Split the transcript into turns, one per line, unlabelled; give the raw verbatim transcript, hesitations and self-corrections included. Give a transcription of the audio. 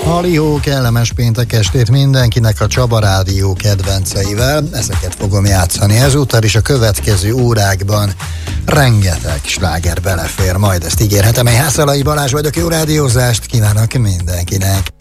Halihó, kellemes péntek estét mindenkinek a Csaba Rádió kedvenceivel. Ezeket fogom játszani ezúttal is a következő órákban. Rengeteg sláger belefér, majd ezt ígérhetem. Én Hászalai Balázs vagyok, jó rádiózást kívánok mindenkinek.